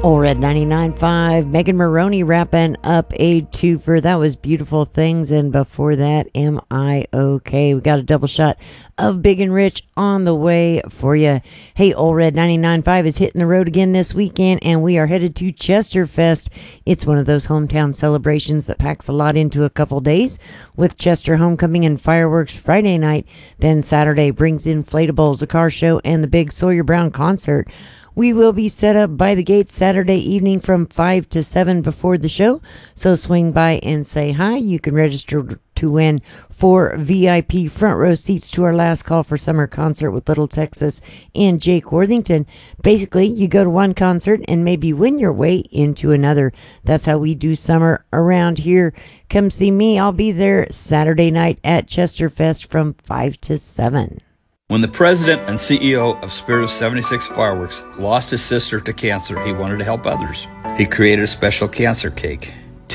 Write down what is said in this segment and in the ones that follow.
Old Red 99.5, Megan Maroney wrapping up a twofer. That was Beautiful Things, and before that, Am I Okay? We got a double shot of Big and Rich on the way for you. Hey, Old Red 99.5 is hitting the road again this weekend, and we are headed to Chesterfest. It's one of those hometown celebrations that packs a lot into a couple days, with Chester Homecoming and fireworks Friday night. Then Saturday brings inflatables, a car show, and the big Sawyer Brown concert. We will be set up by the gate Saturday evening from 5 to 7 before the show, so swing by and say hi. You can register to win 4 VIP front row seats to our last call for summer concert with Little Texas and Jake Worthington. Basically, you go to one concert and maybe win your way into another. That's how we do summer around here. Come see me. I'll be there Saturday night at Chesterfest from 5 to 7. When the president and CEO of Spirit of 76 Fireworks lost his sister to cancer, he wanted to help others. He created a special cancer cake.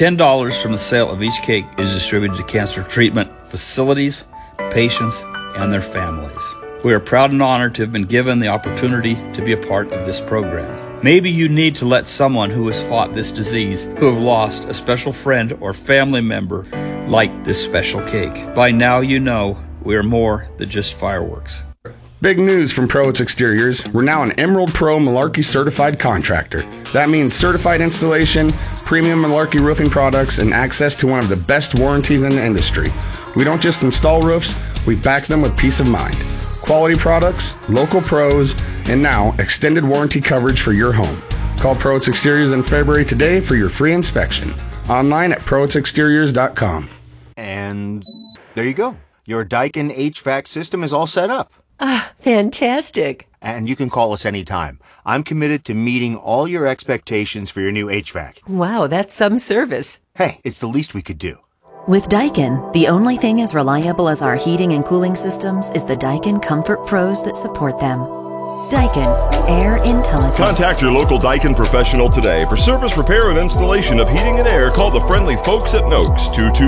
$10 from the sale of each cake is distributed to cancer treatment facilities, patients, and their families. We are proud and honored to have been given the opportunity to be a part of this program. Maybe you need to let someone who has fought this disease, who have lost a special friend or family member, light this special cake. By now you know we are more than just fireworks. Big news from Proitz Exteriors. We're now an Emerald Pro Malarkey certified contractor. That means certified installation, premium Malarkey roofing products, and access to one of the best warranties in the industry. We don't just install roofs, we back them with peace of mind. Quality products, local pros, and now extended warranty coverage for your home. Call Proitz Exteriors in February today for your free inspection. Online at proitzexteriors.com. And there you go. Your Daikin HVAC system is all set up. Ah, fantastic. And you can call us anytime. I'm committed to meeting all your expectations for your new HVAC. Wow, that's some service. Hey, it's the least we could do. With Daikin, the only thing as reliable as our heating and cooling systems is the Daikin Comfort Pros that support them. Daikin, air intelligence. Contact your local Daikin professional today. For service, repair, and installation of heating and air, call the friendly folks at Noakes,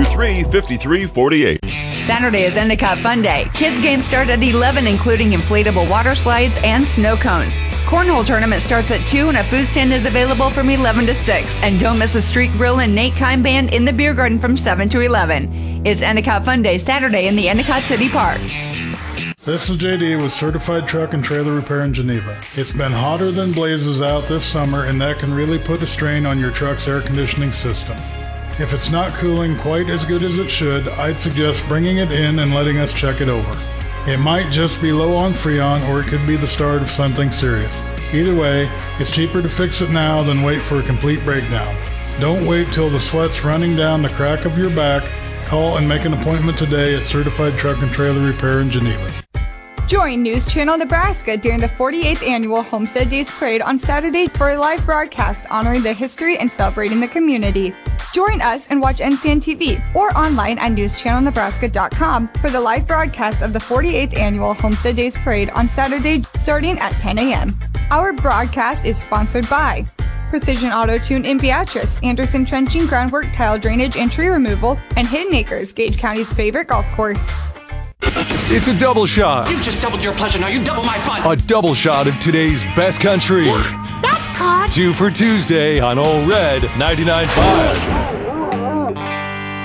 223-5348. Saturday is Endicott Fun Day. Kids games start at 11, including inflatable water slides and snow cones. Cornhole tournament starts at 2, and a food stand is available from 11 to 6. And don't miss the Street Grill and Nate Kime Band in the beer garden from 7 to 11. It's Endicott Fun Day Saturday in the Endicott City Park. This is JD with Certified Truck and Trailer Repair in Geneva. It's been hotter than blazes out this summer, and that can really put a strain on your truck's air conditioning system. If it's not cooling quite as good as it should, I'd suggest bringing it in and letting us check it over. It might just be low on Freon, or it could be the start of something serious. Either way, it's cheaper to fix it now than wait for a complete breakdown. Don't wait till the sweat's running down the crack of your back. Call and make an appointment today at Certified Truck and Trailer Repair in Geneva. Join News Channel Nebraska during the 48th Annual Homestead Days Parade on Saturday for a live broadcast honoring the history and celebrating the community. Join us and watch NCN TV or online at newschannelnebraska.com for the live broadcast of the 48th Annual Homestead Days Parade on Saturday starting at 10 a.m. Our broadcast is sponsored by Precision Auto Tune in Beatrice, Anderson Trenching, Groundwork, Tile Drainage, and Tree Removal, and Hidden Acres, Gage County's favorite golf course. It's a double shot. You've just doubled your pleasure, now you double my fun. A double shot of today's best country. Yeah, that's caught. 2 for Tuesday on Old Red 99.5.